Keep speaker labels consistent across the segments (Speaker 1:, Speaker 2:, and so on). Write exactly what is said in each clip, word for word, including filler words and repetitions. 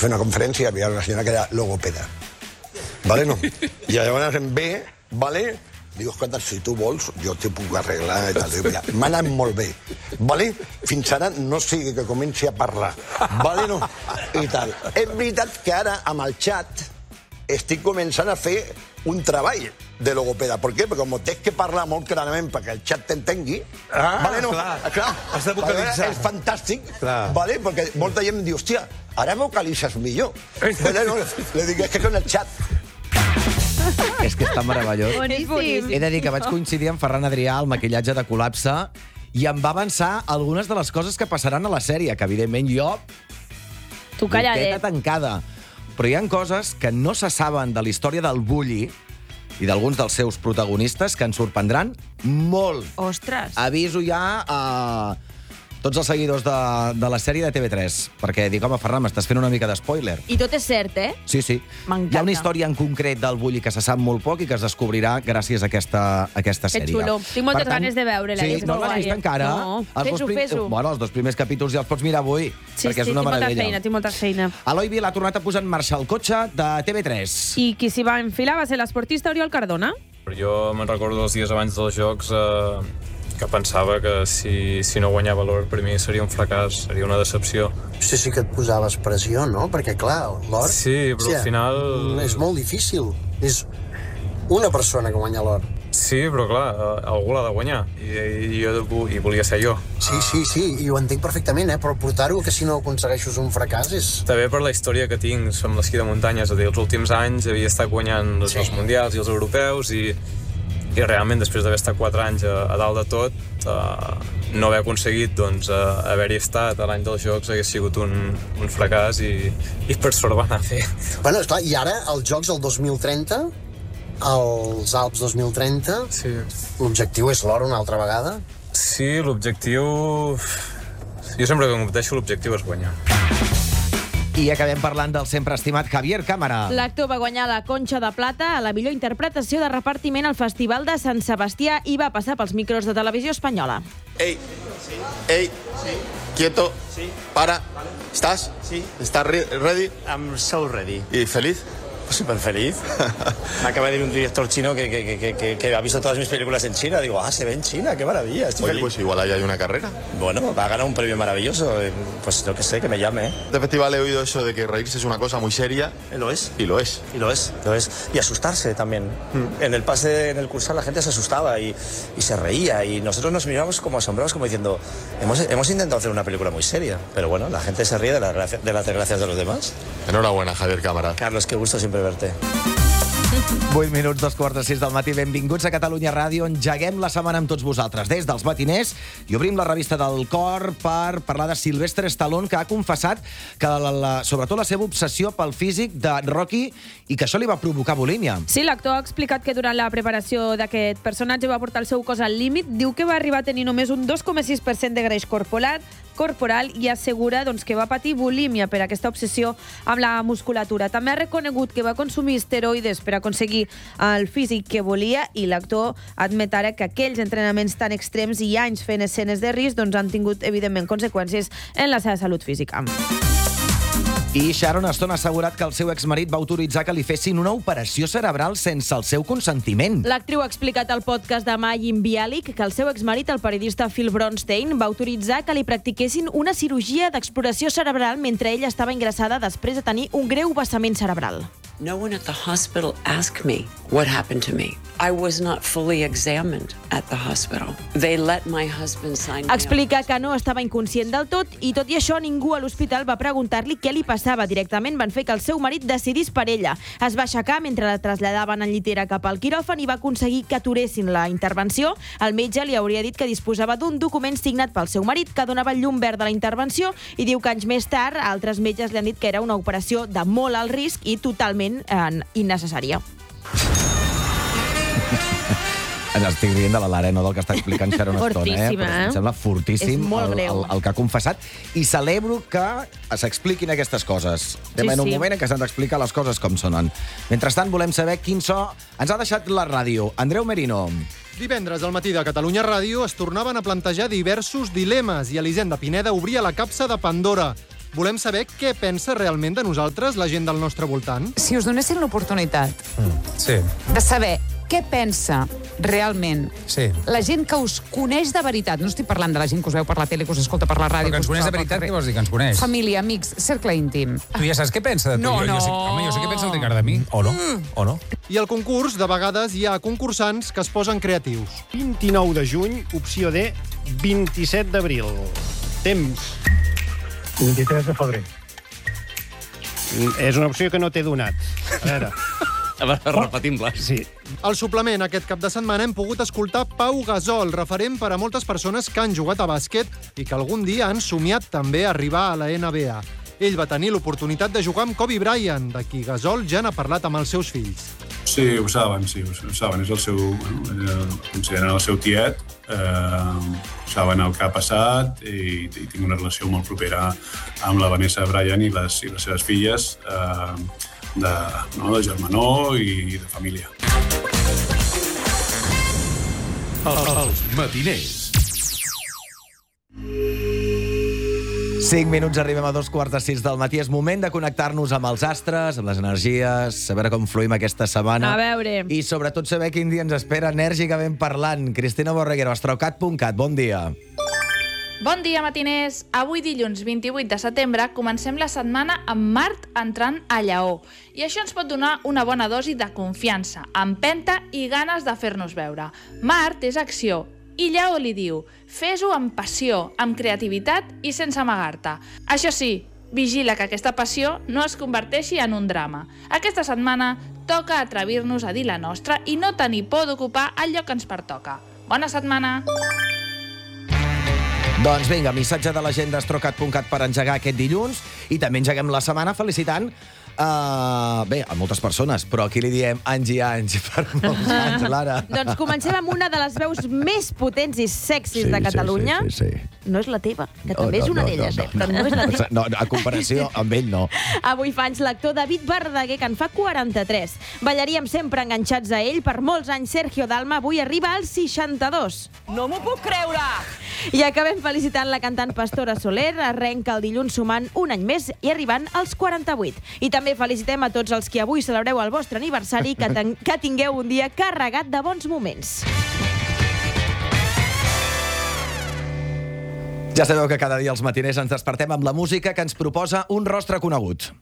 Speaker 1: fer una conferència i hi havia una senyora que era logopeda. Vale, no? I llavors em ve, vale? Diu, escolta, si tu vols, jo t'ho puc arreglar i tal. Diu, mira, m'ha anat molt bé. Vale? Fins ara no sigui que comenci a parlar. Vale, no? I tal. És veritat que ara, amb el xat, estic començant a fer un treball de logopeda. Per què? Perquè com tens que parlar molt clarament perquè el xat t'entengui,
Speaker 2: ah,
Speaker 1: vale, no?
Speaker 2: clar,
Speaker 1: clar,
Speaker 2: has de vocalitzar.
Speaker 1: És fantàstic,
Speaker 2: clar.
Speaker 1: Vale? Perquè molta gent em diu, hòstia, ara vocalitzes millor. Vale, no? Le dic, és que con el xat.
Speaker 3: És que està meravellós.
Speaker 4: Boníssim.
Speaker 3: He de dir que vaig coincidir amb Ferran Adrià al maquillatge de Col·lapse i em va avançar algunes de les coses que passaran a la sèrie, que evidentment jo...
Speaker 4: Tu calladet.
Speaker 3: Boqueta tancada. Però hi ha coses que no se saben de la història del Bulli i d'alguns dels seus protagonistes que ens sorprendran molt.
Speaker 4: Ostres.
Speaker 3: Aviso ja a tots els seguidors de, de la sèrie de T V tres, perquè dic, home, Ferran, m'estàs fent una mica d'espoiler.
Speaker 4: I tot és cert, eh?
Speaker 3: Sí, sí.
Speaker 4: M'encanta.
Speaker 3: Hi ha una història en concret del Bulli que se sap molt poc i que es descobrirà gràcies a aquesta, a aquesta
Speaker 4: Que
Speaker 3: sèrie.
Speaker 4: xulo. Tinc moltes
Speaker 3: Per tant,
Speaker 4: ganes de veure-la.
Speaker 3: Sí,
Speaker 4: és
Speaker 3: no
Speaker 4: molt
Speaker 3: l'has
Speaker 4: guai.
Speaker 3: vist encara?
Speaker 4: No,
Speaker 3: Els dos
Speaker 4: fes-ho,
Speaker 3: prim-
Speaker 4: fes-ho.
Speaker 3: Bueno, els dos primers capítols ja els pots mirar avui,
Speaker 4: Sí,
Speaker 3: perquè
Speaker 4: sí,
Speaker 3: és una
Speaker 4: tinc molta
Speaker 3: meravella.
Speaker 4: feina, tinc molta feina.
Speaker 3: Eloi Vila ha tornat a posar en marxa el cotxe de T V tres.
Speaker 4: I qui s'hi va enfilar va ser l'esportista Oriol Cardona.
Speaker 5: Jo me'n recordo els dies abans dels Jocs eh, que pensava que si, si no guanyava l'or per mi seria un fracàs, seria una decepció.
Speaker 6: Sí, sí que et posaves pressió, no? Perquè, clar, l'or...
Speaker 5: Sí, però al final...
Speaker 6: És molt difícil. És una persona que guanya l'or.
Speaker 5: Sí, però clar, eh, algú l'ha de guanyar. I, i jo i volia ser jo.
Speaker 6: Sí, sí, sí, i ho entenc perfectament, eh? Però portar-ho que si no aconsegueixo un fracàs és...
Speaker 5: També per la història que tinc amb l'esquí de muntanyes. És a dir, els últims anys havia estat guanyant els, sí. els mundials i els europeus i, i realment després d'haver estat quatre anys a, a dalt de tot, eh, no haver aconseguit doncs, eh, haver-hi estat a l'any dels Jocs hagués sigut un, un fracàs i, i per sort va anar a fer.
Speaker 6: Bueno, esclar, i ara els Jocs el dos mil trenta, els Alps dos mil trenta,
Speaker 5: sí.
Speaker 6: L'objectiu és l'or una altra vegada?
Speaker 5: Sí, l'objectiu... Jo sempre que competeixo l'objectiu és guanyar.
Speaker 3: I acabem parlant del sempre estimat Javier Cámara.
Speaker 4: L'actor va guanyar la Conxa de Plata a la millor interpretació de repartiment al Festival de Sant Sebastià i va passar pels micros de Televisió Espanyola.
Speaker 7: Ey, ey, quieto, para, ¿estás?
Speaker 8: Sí.
Speaker 7: ¿Estás re ready?
Speaker 8: I'm so ready.
Speaker 7: ¿Y feliz?
Speaker 8: Súper feliz. Me acaba de ir un director chino que, que, que, que, que ha visto todas mis películas en China. Digo, ah, se ve en China, qué maravilla. Estoy
Speaker 7: Oye,
Speaker 8: feliz.
Speaker 7: pues igual ahí hay una carrera.
Speaker 8: Bueno, va a ganar un premio maravilloso. Eh, Pues lo que sé, que me llame. ¿eh?
Speaker 7: De festival he oído eso de que reírse es una cosa muy seria.
Speaker 8: Eh, Lo es.
Speaker 7: Y lo es.
Speaker 8: Y lo es, lo es. Y asustarse también. Mm. En el pase, en el cursal, la gente se asustaba y, y se reía. Y nosotros nos mirábamos como asombrados, como diciendo, hemos, hemos intentado hacer una película muy seria. Pero bueno, la gente se ríe de, la, gracia- de las desgracias de los demás.
Speaker 7: Enhorabuena, Javier Cámara.
Speaker 8: Carlos, qué gusto siempre verte.
Speaker 3: vuit minuts, dos quarts de sis del matí. Benvinguts a Catalunya Ràdio. Engeguem la setmana amb tots vosaltres des dels matiners i obrim la revista del Cor per parlar de Sylvester Stallone, que ha confessat que la, la, sobretot la seva obsessió pel físic de Rocky i que això li va provocar bulímia.
Speaker 4: Sí, l'actor ha explicat que durant la preparació d'aquest personatge va portar el seu cos al límit. Diu que va arribar a tenir només un dos coma sis per cent de greix corporal, corporal i assegura doncs, que va patir bulímia per aquesta obsessió amb la musculatura. També ha reconegut que va consumir esteroides per aconseguir el físic que volia i l'actor admet ara que aquells entrenaments tan extrems i anys fent escenes de risc doncs, han tingut, evidentment, conseqüències en la seva salut física.
Speaker 3: I Sharon Stone ha assegurat que el seu exmarit va autoritzar que li fessin una operació cerebral sense el seu consentiment.
Speaker 4: L'actriu ha explicat al podcast de Mayim Bialik que el seu exmarit, el periodista Phil Bronstein, va autoritzar que li practiquessin una cirurgia d'exploració cerebral mentre ella estava ingressada després de tenir un greu vessament cerebral.
Speaker 9: No one at the hospital asked me what happened to me. I was not fully examined at the hospital. They let my husband sign me
Speaker 4: Explica que no estava inconscient del tot i, tot i això, ningú a l'hospital va preguntar-li què li passava. Directament van fer que el seu marit decidís per ella. Es va aixecar mentre la traslladaven en llitera cap al quiròfan i va aconseguir que aturessin la intervenció. El metge li hauria dit que disposava d'un document signat pel seu marit que donava llum verd a la intervenció i diu que anys més tard altres metges li han dit que era una operació de molt alt risc i totalment eh, innecessària.
Speaker 3: Ens estic rient de la Lara, no del que està explicant Sharon Stone, eh?
Speaker 4: Fortíssima,
Speaker 3: Però
Speaker 4: eh?
Speaker 3: em sembla fortíssim
Speaker 4: És molt
Speaker 3: el,
Speaker 4: greu.
Speaker 3: el, el que ha confessat i celebro que s'expliquin aquestes coses. Estem
Speaker 4: Sí,
Speaker 3: en un
Speaker 4: sí.
Speaker 3: moment en què s'han d'explicar les coses com sonen. Mentrestant, volem saber quin so ens ha deixat la ràdio. Andreu Merino.
Speaker 10: Divendres al matí de Catalunya Ràdio es tornaven a plantejar diversos dilemes i Elisenda Pineda obria la capsa de Pandora. Volem saber què pensa realment de nosaltres la gent del nostre voltant.
Speaker 2: Si us donessin l'oportunitat
Speaker 11: Sí,
Speaker 2: de saber què pensa realment
Speaker 11: sí.
Speaker 2: la gent que us coneix de veritat, no estic parlant de la gent que us veu per la tele, que us escolta per la ràdio...
Speaker 11: Però que ens
Speaker 2: us
Speaker 11: coneix de
Speaker 2: troba pel
Speaker 11: veritat,
Speaker 2: carrer.
Speaker 11: què vols dir, que ens coneix?
Speaker 2: Família, amics, cercle íntim.
Speaker 11: Tu ja saps què pensa de tu?
Speaker 2: No,
Speaker 11: jo,
Speaker 2: no.
Speaker 11: Jo sé, home, jo sé què pensa el Ricard de mi. O no? O no?
Speaker 10: I al concurs, de vegades, hi ha concursants que es posen creatius.
Speaker 12: vint-i-nou de juny, opció D, vint-i-set d'abril. Temps.
Speaker 13: vint-i-tres de febrer.
Speaker 12: És una opció que no t'he donat. A veure...
Speaker 14: A veure, repetim-la.
Speaker 12: Sí.
Speaker 10: Al suplement, aquest cap de setmana hem pogut escoltar Pau Gasol, referent per a moltes persones que han jugat a bàsquet i que algun dia han somiat també arribar a la N B A. Ell va tenir l'oportunitat de jugar amb Kobe Bryant, de qui Gasol ja n'ha parlat amb els seus fills.
Speaker 15: Sí, ho saben, sí, ho saben. És el seu... Bueno, consideren el seu tiet, eh, saben el que ha passat i, i tinc una relació molt propera amb la Vanessa Bryant i les, i les seves filles, eh, de, no, de germanor i de família.
Speaker 16: Els matiners.
Speaker 3: Cinc minuts, arribem a dos quarts de sis del matí. És moment de connectar-nos amb els astres, amb les energies, saber com fluïm aquesta setmana.
Speaker 4: A veure.
Speaker 3: I sobretot saber quin dia ens espera enèrgicament parlant. Cristina Borreguero, astrocat punt cat, bon dia.
Speaker 17: Bon dia, matiners. Avui, dilluns vint-i-vuit de setembre, comencem la setmana amb Mart entrant a Lleó. I això ens pot donar una bona dosi de confiança, empenta i ganes de fer-nos veure. Mart és acció, i Lleó li diu: fes-ho amb passió, amb creativitat i sense amagar-te. Això sí, vigila que aquesta passió no es converteixi en un drama. Aquesta setmana toca atrevir-nos a dir la nostra i no tenir por d'ocupar el lloc que ens pertoca. Bona setmana!
Speaker 3: Doncs vinga, missatge de la gent d'astrocat punt cat per engegar aquest dilluns i també engeguem la setmana felicitant Uh, bé, a moltes persones, però aquí li diem anys i anys per molts anys, Lara.
Speaker 4: Doncs comencem amb una de les veus més potents i sexis
Speaker 3: Sí,
Speaker 4: de Catalunya.
Speaker 3: sí, sí, sí.
Speaker 4: No és la teva, que
Speaker 3: No,
Speaker 4: també
Speaker 3: no,
Speaker 4: és una
Speaker 3: no,
Speaker 4: d'elles,
Speaker 3: no,
Speaker 4: eh? Però no és la teva.
Speaker 3: No, a comparació amb ell, no.
Speaker 4: Avui fa anys l'actor David Verdaguer, que en fa quaranta-tres. Ballaríem sempre enganxats a ell. Per molts anys, Sergio Dalma avui arriba als seixanta-dos.
Speaker 18: No m'ho puc creure!
Speaker 4: I acabem felicitant la cantant Pastora Soler, arrenca el dilluns sumant un any més i arribant als quaranta-vuit. I també felicitem a tots els que avui celebreu el vostre aniversari, que, ten que tingueu un dia carregat de bons moments.
Speaker 3: Ja sabeu que cada dia als matiners ens despertem amb la música que ens proposa un rostre conegut.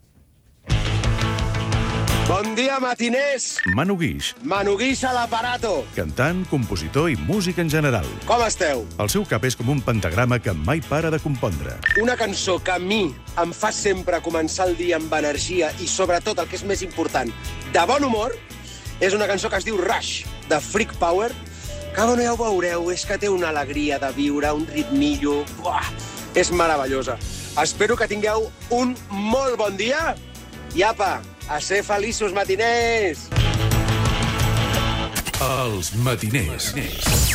Speaker 19: Bon dia, matiners!
Speaker 16: Manu Guix,
Speaker 19: Manu Guix a l'aparato.
Speaker 16: cantant, compositor i músic en general.
Speaker 19: Com esteu?
Speaker 16: El seu cap és com un pentagrama que mai para de compondre.
Speaker 19: Una cançó que a mi em fa sempre començar el dia amb energia i, sobretot, el que és més important, de bon humor, és una cançó que es diu Rush, de Freak Power, que, bueno, ja ho veureu, és que té una alegria de viure, un ritmillo... Buah, és meravellosa. Espero que tingueu un molt bon dia i, apa, a ser feliços, matiners!
Speaker 16: Els matiners.